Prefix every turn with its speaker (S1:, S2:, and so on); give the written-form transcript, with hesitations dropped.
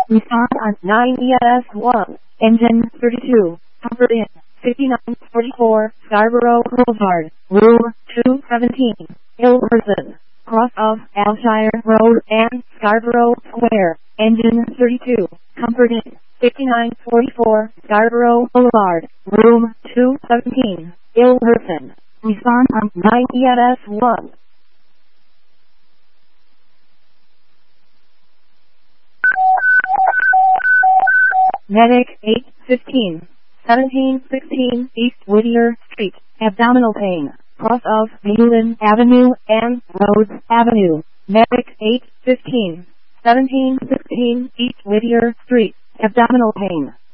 S1: Response on 9ES1. Engine 32. Comfort Inn. 5944 Scarborough Boulevard. Room 217. Ilverson. Cross of Alshire Road and Scarborough Square. Engine 32. Comfort Inn. 5944 Scarborough Boulevard. Room 217. Ilverson. Response on 9ES1. Medic 815. 1716 East Whittier Street. Abdominal pain. Cross of Newland Avenue and Rhodes Avenue. Medic 815. 1716 East Whittier Street. Abdominal pain.